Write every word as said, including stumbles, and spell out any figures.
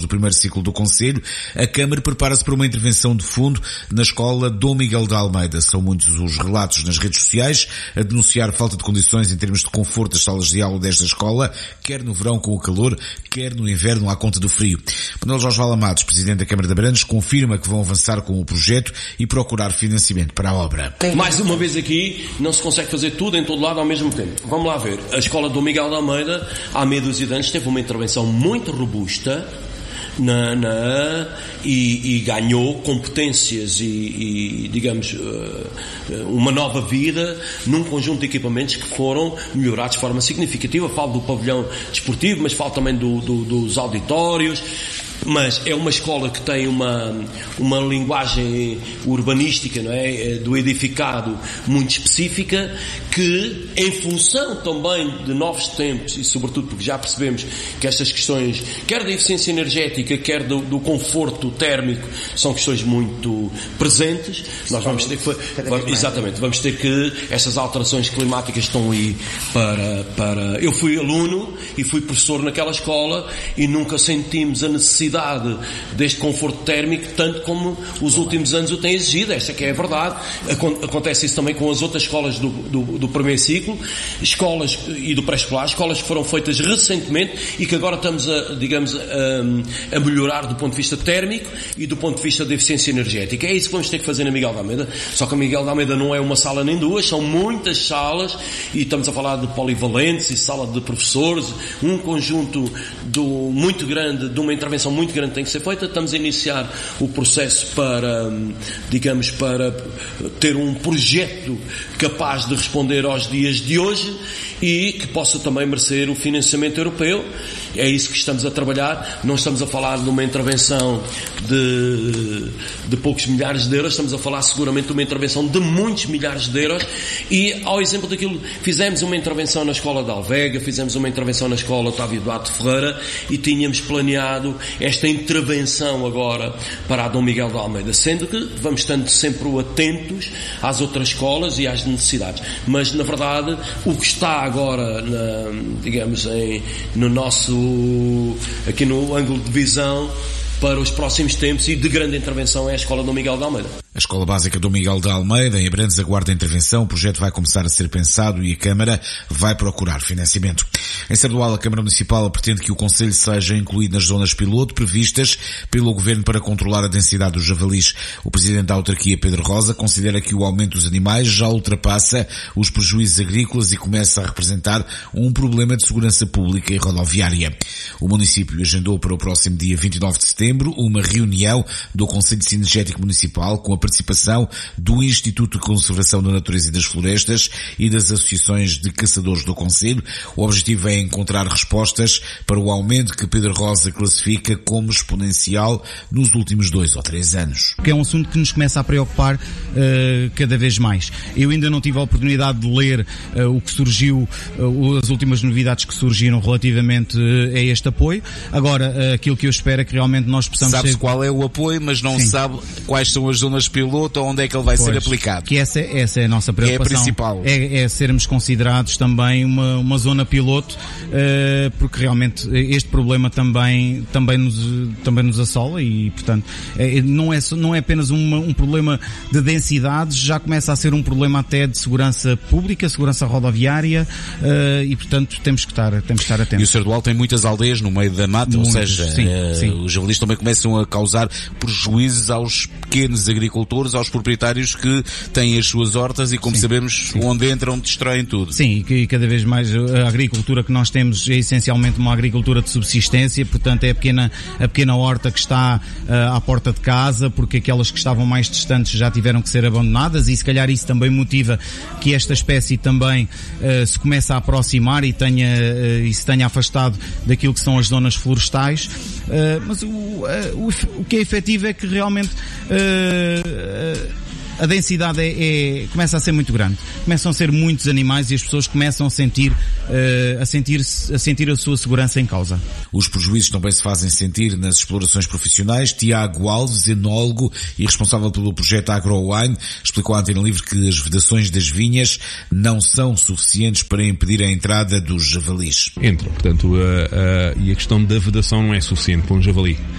primeiro ciclo do Conselho, a Câmara prepara-se para uma intervenção de fundo na escola Dom Miguel de Almeida. São muitos os relatos nas redes sociais a denunciar falta de condições em termos de conforto das salas de aula desta escola, quer no verão com o calor, quer no inverno à conta do frio. Manuel Jorge Valamados, presidente da Câmara de Abrantes, confirma que vão avançar com o projeto e procurar financiamento para a obra. Mais uma vez aqui, não se consegue fazer tudo em todo lado ao mesmo tempo. Vamos lá ver. A escola Dom Miguel de Almeida, há meia dúzia de anos, teve uma intervenção muito robusta na, na, e, e ganhou competências e, e, digamos, uma nova vida num conjunto de equipamentos que foram melhorados de forma significativa. Falo do pavilhão desportivo, mas falo também do, do, dos auditórios. Mas é uma escola que tem uma, uma linguagem urbanística, não é? Do edificado muito específica, que em função também de novos tempos e sobretudo porque já percebemos que estas questões, quer da eficiência energética, quer do, do conforto térmico, são questões muito presentes. Nós vamos ter que, exatamente, vamos ter que, essas alterações climáticas estão aí para, para, eu fui aluno e fui professor naquela escola e nunca sentimos a necessidade deste conforto térmico tanto como os últimos anos o têm exigido. Esta que é a verdade. Acontece isso também com as outras escolas do, do, do primeiro ciclo, escolas e do pré-escolar, escolas que foram feitas recentemente e que agora estamos a, digamos, a, a melhorar do ponto de vista térmico e do ponto de vista da eficiência energética. É isso que vamos ter que fazer na Miguel de Almeida. Só que a Miguel de Almeida não é uma sala nem duas, são muitas salas e estamos a falar de polivalentes e sala de professores, um conjunto do, muito grande, de uma intervenção muito grande tem que ser feita. Estamos a iniciar o processo para, digamos, para ter um projeto capaz de responder aos dias de hoje e que possa também merecer o financiamento europeu. É isso que estamos a trabalhar. Não estamos a falar de uma intervenção de, de poucos milhares de euros, estamos a falar seguramente de uma intervenção de muitos milhares de euros. E ao exemplo daquilo, fizemos uma intervenção na escola de Alvega, fizemos uma intervenção na escola Otávio Duarte Ferreira e tínhamos planeado esta intervenção agora para a Dom Miguel de Almeida, sendo que vamos estando sempre atentos às outras escolas e às necessidades. Mas na verdade o que está agora, na, digamos, em, no nosso aqui no ângulo de visão para os próximos tempos e de grande intervenção é a escola Dom Miguel de Almeida. A Escola Básica Dom Miguel de Almeida, em Abrantes, aguarda a intervenção. O projeto vai começar a ser pensado e a Câmara vai procurar financiamento. Em Sardual, a Câmara Municipal pretende que o Conselho seja incluído nas zonas piloto previstas pelo Governo para controlar a densidade dos javalis. O Presidente da Autarquia, Pedro Rosa, considera que o aumento dos animais já ultrapassa os prejuízos agrícolas e começa a representar um problema de segurança pública e rodoviária. O município agendou para o próximo dia vinte e nove de setembro uma reunião do Conselho Sinergético Municipal com a participação do Instituto de Conservação da Natureza e das Florestas e das associações de caçadores do Conselho. O objetivo é encontrar respostas para o aumento que Pedro Rosa classifica como exponencial nos últimos dois ou três anos. Que é um assunto que nos começa a preocupar uh, cada vez mais. Eu ainda não tive a oportunidade de ler uh, o que surgiu, uh, as últimas novidades que surgiram relativamente uh, a este apoio. Agora, uh, aquilo que eu espero é que realmente nós possamos... Sabe-se ser... qual é o apoio, mas não Sim. sabe quais são as zonas piloto ou onde é que ele vai pois, ser aplicado. Que essa, essa é a nossa preocupação. É a principal. É, é sermos considerados também uma, uma zona piloto, uh, porque realmente este problema também, também, nos, também nos assola e, portanto, é, não, é, não é apenas uma, um problema de densidades, já começa a ser um problema até de segurança pública, segurança rodoviária uh, e, portanto, temos que estar, temos que estar atentos. E o Sardual tem muitas aldeias no meio da mata, Muitos, ou seja, sim, uh, sim. os javalis também começam a causar prejuízos aos pequenos agricultores, aos proprietários que têm as suas hortas e, como sim, sabemos, sim. onde entram destroem tudo. Sim, e cada vez mais a agricultura que nós temos é essencialmente uma agricultura de subsistência, portanto é a pequena, a pequena horta que está uh, à porta de casa, porque aquelas que estavam mais distantes já tiveram que ser abandonadas e se calhar isso também motiva que esta espécie também uh, se comece a aproximar e, tenha, uh, e se tenha afastado daquilo que são as zonas florestais, uh, mas o, uh, o, o que é efetivo é que realmente uh, uh, a densidade é, é, começa a ser muito grande. Começam a ser muitos animais e as pessoas começam a sentir, uh, a sentir, a sentir a sua segurança em causa. Os prejuízos também se fazem sentir nas explorações profissionais. Tiago Alves, enólogo e responsável pelo projeto AgroWine, explicou à Antena Livre que as vedações das vinhas não são suficientes para impedir a entrada dos javalis. Entram, portanto, a, a, e a questão da vedação não é suficiente para um javali.